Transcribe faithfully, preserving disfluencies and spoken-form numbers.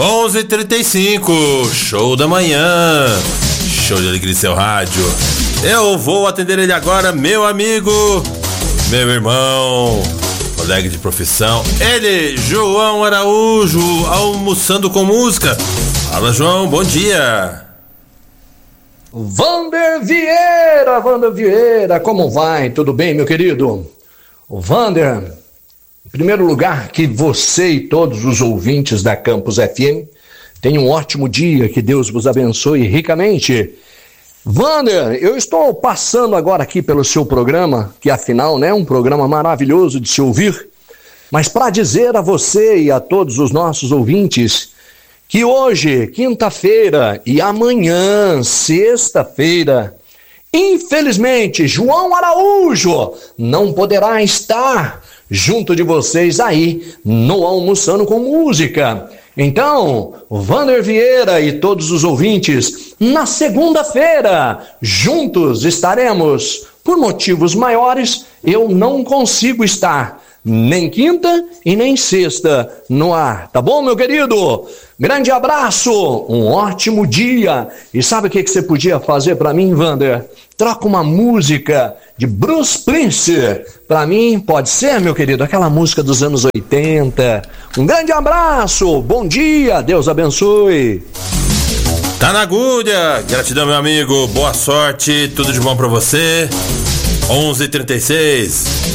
onze e trinta e cinco, show da manhã, show de alegria em seu rádio. Eu vou atender ele agora, meu amigo, meu irmão, colega de profissão, ele, João Araújo, almoçando com música. Fala, João, bom dia. Vander Vieira, Vander Vieira, como vai? Tudo bem, meu querido? O Vander, em primeiro lugar, que você e todos os ouvintes da Campus F M tenham um ótimo dia, que Deus vos abençoe ricamente. Vander, eu estou passando agora aqui pelo seu programa, que afinal, né, um programa maravilhoso de se ouvir, mas para dizer a você e a todos os nossos ouvintes que hoje, quinta-feira, e amanhã, sexta-feira, infelizmente, João Araújo não poderá estar junto de vocês aí no Almoçando com Música. Então, Vander Vieira e todos os ouvintes, na segunda-feira, juntos estaremos. Por motivos maiores, eu não consigo estar nem quinta e nem sexta no ar, tá bom, meu querido? Grande abraço, um ótimo dia. E sabe o que, que você podia fazer para mim, Vander? Troca uma música de Bruce Springsteen para mim, pode ser, meu querido? Aquela música dos anos oitenta. Um grande abraço, bom dia, Deus abençoe. Tá na agulha, gratidão, meu amigo, boa sorte, tudo de bom para você. onze e trinta e seis.